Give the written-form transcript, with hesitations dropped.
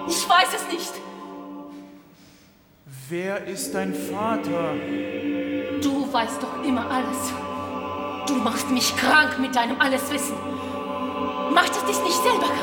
Ich weiß es nicht. Wer ist dein Vater? Du weißt doch immer alles. Du machst mich krank mit deinem Alleswissen. Macht es dich nicht selber krank?